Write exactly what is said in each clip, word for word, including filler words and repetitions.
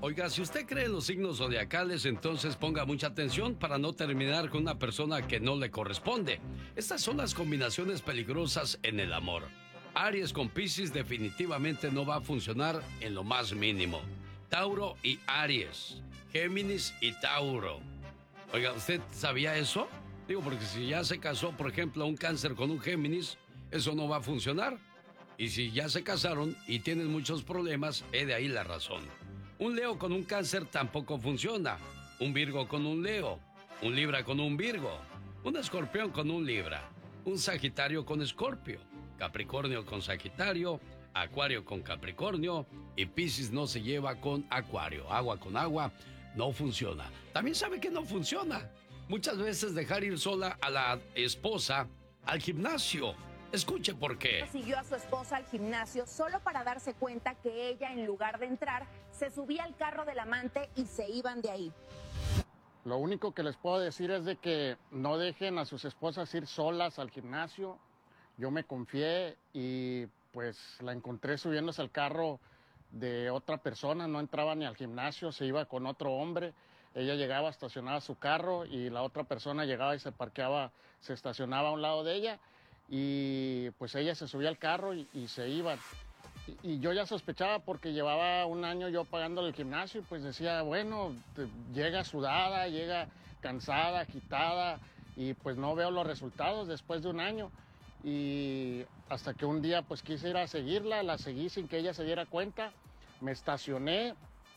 Oiga, si usted cree en los signos zodiacales, entonces ponga mucha atención para no terminar con una persona que no le corresponde. Estas son las combinaciones peligrosas en el amor. Aries con Piscis definitivamente no va a funcionar en lo más mínimo. Tauro y Aries. Géminis y Tauro. Oiga, ¿usted sabía eso? Digo, porque si ya se casó, por ejemplo, un Cáncer con un Géminis, eso no va a funcionar. Y si ya se casaron y tienen muchos problemas, he de ahí la razón. Un Leo con un Cáncer tampoco funciona. Un Virgo con un Leo. Un Libra con un Virgo. Un Escorpión con un Libra. Un Sagitario con Escorpio. Capricornio con Sagitario. Acuario con Capricornio. Y Piscis no se lleva con Acuario. Agua con agua no funciona. También sabe que no funciona. Muchas veces dejar ir sola a la esposa al gimnasio. Escuche por qué. Siguió a su esposa al gimnasio solo para darse cuenta que ella, en lugar de entrar, se subía al carro del amante y se iban de ahí. Lo único que les puedo decir es de que no dejen a sus esposas ir solas al gimnasio. Yo me confié y pues la encontré subiéndose al carro de otra persona, no entraba ni al gimnasio, se iba con otro hombre. Ella llegaba, estacionaba su carro y la otra persona llegaba y se parqueaba, se estacionaba a un lado de ella. Y pues ella se subía al carro y, y se iban. Y, y yo ya sospechaba porque llevaba un año yo pagándole el gimnasio y pues decía, bueno, te, llega sudada, llega cansada, agitada y pues no veo los resultados después de un año. Y hasta que un día pues quise ir a seguirla, la seguí sin que ella se diera cuenta, me estacioné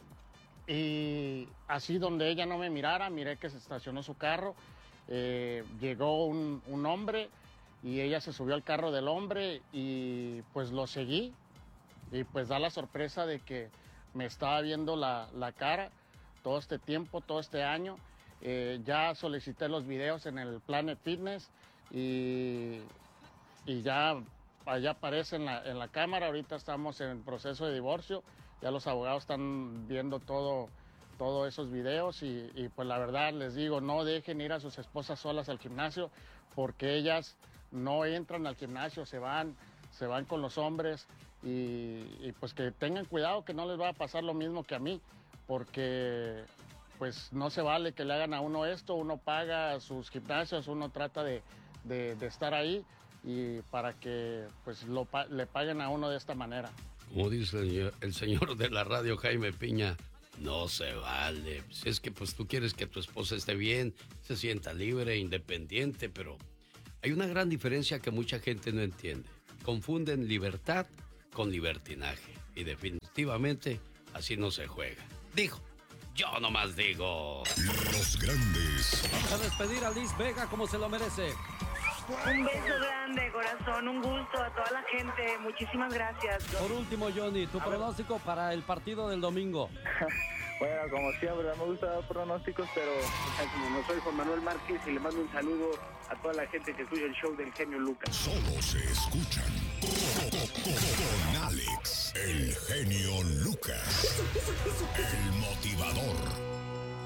y así donde ella no me mirara, miré que se estacionó su carro, eh, llegó un, un hombre y ella se subió al carro del hombre y pues lo seguí y pues da la sorpresa de que me estaba viendo la, la cara todo este tiempo, todo este año. Eh, ya solicité los videos en el Planet Fitness y, y ya allá aparece en la, en la cámara. Ahorita estamos en proceso de divorcio, ya los abogados están viendo todo, todos esos videos y, y pues la verdad les digo, no dejen ir a sus esposas solas al gimnasio porque ellas no entran al gimnasio, se van, se van con los hombres y, y pues que tengan cuidado que no les va a pasar lo mismo que a mí, porque pues no se vale que le hagan a uno esto, uno paga sus gimnasios, uno trata de, de, de estar ahí y para que pues lo, le paguen a uno de esta manera. Como dice el señor, el señor de la radio, Jaime Piña, no se vale. Si es que pues tú quieres que tu esposa esté bien, se sienta libre, independiente, pero hay una gran diferencia que mucha gente no entiende. Confunden libertad con libertinaje. Y definitivamente así no se juega. Dijo, yo nomás digo. Los grandes. Vamos a despedir a Liz Vega como se lo merece. Un beso grande, corazón, un gusto a toda la gente. Muchísimas gracias. Por último, Johnny, tu pronóstico para el partido del domingo. Bueno, como siempre, me gusta dar pronósticos, pero no soy Juan Manuel Márquez y le mando un saludo a toda la gente que escucha el show del genio Lucas. Solo se escuchan con Alex, el genio Lucas, el motivador.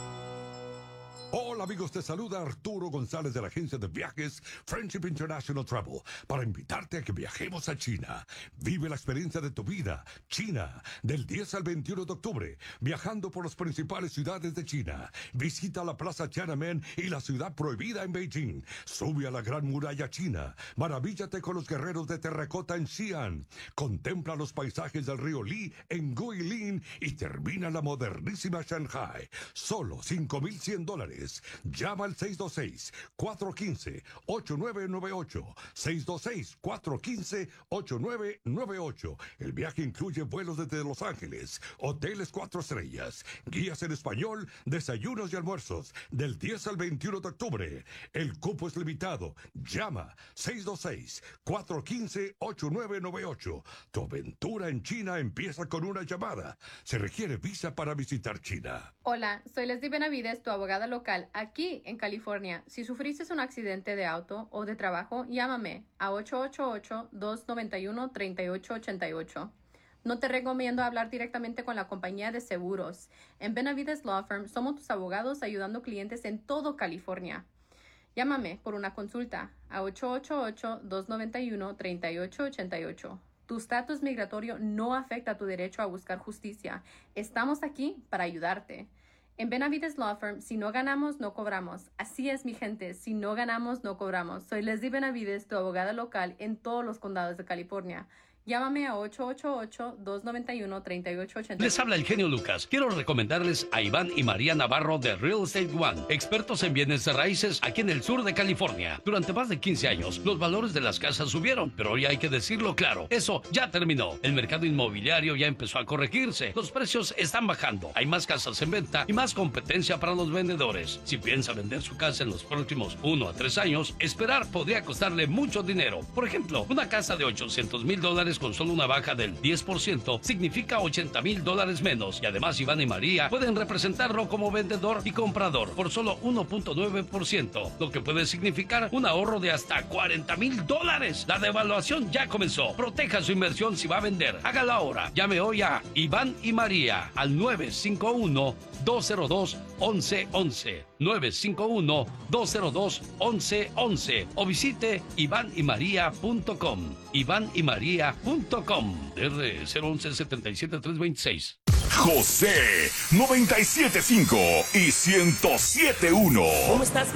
Hola amigos, te saluda Arturo González de la agencia de viajes Friendship International Travel para invitarte a que viajemos a China. Vive la experiencia de tu vida. China, del diez al veintiuno de octubre, viajando por las principales ciudades de China. Visita la Plaza Tiananmen y la ciudad prohibida en Beijing. Sube a la Gran Muralla China. Maravíllate con los guerreros de terracota en Xi'an. Contempla los paisajes del río Li en Guilin y termina la modernísima Shanghai. Solo cinco mil cien dólares. Llama al seis dos seis, cuatro uno cinco, ocho nueve nueve ocho. seis dos seis, cuatro uno cinco, ocho nueve nueve ocho. El viaje incluye vuelos desde Los Ángeles, hoteles cuatro estrellas, guías en español, desayunos y almuerzos, del diez al veintiuno de octubre. El cupo es limitado. Llama seis dos seis, cuatro uno cinco, ocho nueve nueve ocho. Tu aventura en China empieza con una llamada. Se requiere visa para visitar China. Hola, soy Leslie Benavides, tu abogada local aquí en California. Si sufriste un accidente de auto o de trabajo, llámame a ocho ocho ocho, dos nueve uno, tres ocho ocho ocho. No te recomiendo hablar directamente con la compañía de seguros. En Benavides Law Firm somos tus abogados ayudando clientes en todo California. Llámame por una consulta a ocho ocho ocho, dos nueve uno, tres ocho ocho ocho. Tu estatus migratorio no afecta tu derecho a buscar justicia. Estamos aquí para ayudarte. En Benavides Law Firm, si no ganamos, no cobramos. Así es, mi gente, si no ganamos, no cobramos. Soy Leslie Benavides, tu abogada local en todos los condados de California. Llámame a ocho ocho ocho, dos nueve uno, tres ocho ocho ocho. Les habla el genio Lucas. Quiero recomendarles a Iván y María Navarro de Real Estate One, expertos en bienes de raíces aquí en el sur de California. Durante más de quince años, los valores de las casas subieron, pero hoy hay que decirlo claro, eso ya terminó. El mercado inmobiliario ya empezó a corregirse. Los precios están bajando. Hay más casas en venta y más competencia para los vendedores. Si piensa vender su casa en los próximos uno a tres años, esperar podría costarle mucho dinero. Por ejemplo, una casa de ochocientos mil dólares con solo una baja del diez por ciento significa ochenta mil dólares menos. Y además Iván y María pueden representarlo como vendedor y comprador por solo uno punto nueve por ciento, lo que puede significar un ahorro de hasta cuarenta mil dólares. La devaluación ya comenzó. Proteja su inversión si va a vender. Hágalo ahora. Llame hoy a Iván y María al nueve cinco uno, dos cero dos, once once. nueve cinco uno, dos cero dos, once once o visite iván y maría punto com. iván y maría punto com. R cero once, setenta y siete, trescientos veintiséis. José noventa y siete punto cinco y ciento siete punto uno. ¿Cómo estás,